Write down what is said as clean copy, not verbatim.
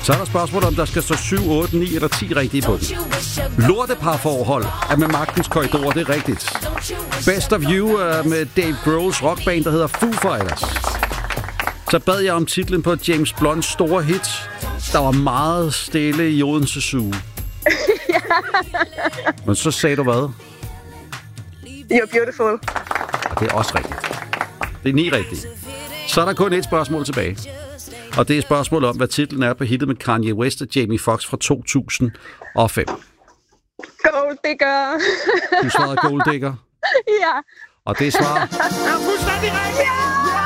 Så er der spørgsmål om, der skal stå 7, 8, 9 eller 10 rigtige på den. Lorteparforhold er med Magtens Korridor, det er rigtigt. Best of You er med Dave Grohls rockband, der hedder Foo Fighters. Så bad jeg om titlen på James Blunts store hit. Der var meget stille i Odense Zoo. Men så sagde du hvad? You're beautiful. Og det er også rigtigt. Det er 9 rigtigt. Så er der kun et spørgsmål tilbage. Og det er et spørgsmål om, hvad titlen er på hittet med Kanye West og Jamie Foxx fra 2005. Gold digger. Du svarede Gold Digger. Ja. Og det svar er fuldstændig rigtigt! Ja!